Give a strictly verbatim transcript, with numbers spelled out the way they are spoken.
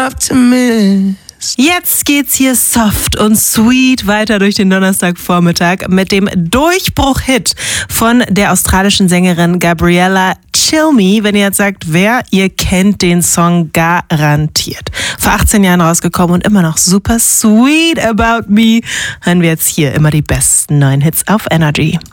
Jetzt geht's hier soft und sweet weiter durch den Donnerstagvormittag mit dem Durchbruch-Hit von der australischen Sängerin Gabriella Chill Me. Wenn ihr jetzt sagt, wer, ihr kennt den Song garantiert. Vor achtzehn Jahren rausgekommen und immer noch super sweet about me. Hören wir jetzt hier immer die besten neuen Hits auf Energy.